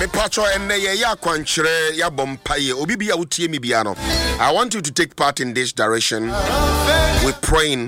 Me pacho enne ye ya kwankyere ya bompaye obi bia wotie me bia no. I want you to take part in this direction. We're praying.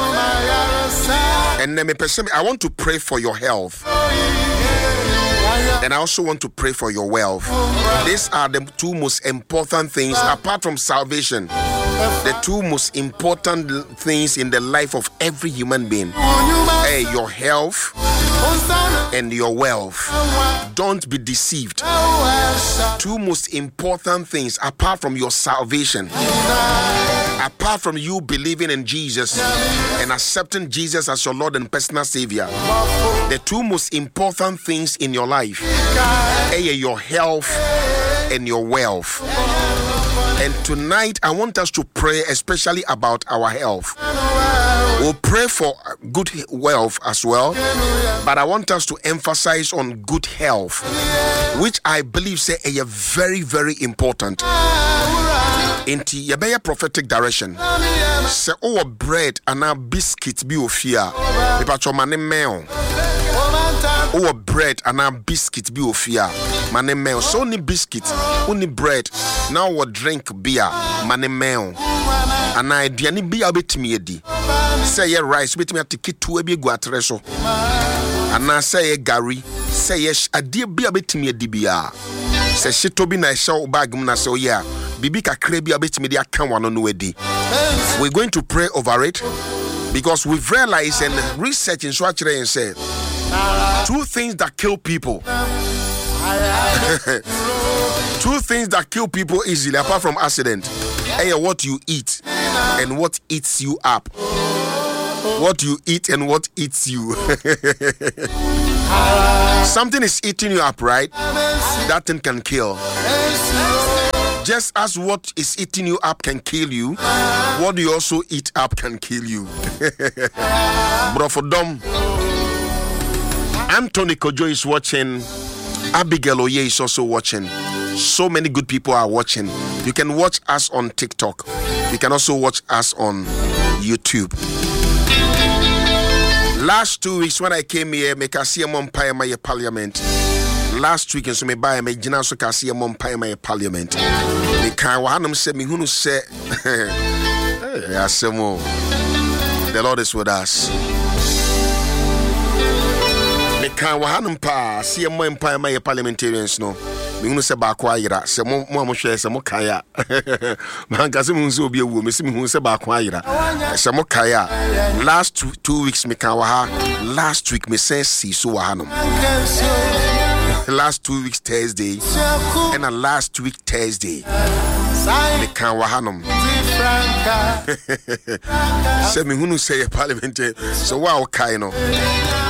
And me person, I want to pray for your health. And I also want to pray for your wealth. These are the two most important things apart from salvation. The two most important things in the life of every human being. Hey, your health and your wealth. Don't be deceived. Two most important things apart from your salvation. Apart from you believing in Jesus and accepting Jesus as your Lord and personal Savior, the two most important things in your life are your health and your wealth. And tonight I want us to pray especially about our health. We'll pray for good wealth as well, but I want us to emphasize on good health, which I believe say are very, very important. Into your prophetic direction. Say, oh, bread and a biscuit be of fear. Oh, bread and a biscuit be of fear. Mane meo. So only biscuit, only bread. Now we drink beer. Mane meo. And I diani beer bit me di. Say ye rice bit me a ticket to a big guatreso. And I say ye gari. Say yes, a dear beer bit me di beer. Say she to be nice show bag muna so yeah. Bibi kakrebi a bit media can one on wedi. We're going to pray over it because we've realized and research in Swachire and said two things that kill people. Two things that kill people easily apart from accident. What you eat and what eats you up. What you eat and what eats you. Something is eating you up, right? That thing can kill. Just as what is eating you up can kill you, what you also eat up can kill you. Brofodom. Anthony Kojo is watching. Abigail Oye is also watching. So many good people are watching. You can watch us on TikTok. You can also watch us on YouTube. Last 2 weeks when I came here, make a see a Mompire my parliament. Last week, and so me buy me Jina so can see a Mompire my parliament. Me can wahanum say me who say, the Lord is with us. Me can wahanum pa see a Mompire my parliamentarians no. Me who say bakwa yira say mo share say mo kaya. Man kasi mo nso obi ewu me say me who say bakwa yira. Say mo kaya. Last 2 weeks me can waha. Last week me say si so wahanum. Last 2 weeks Thursday and a last week Thursday me can wahanum. Say me who say a parliament so wow kai no.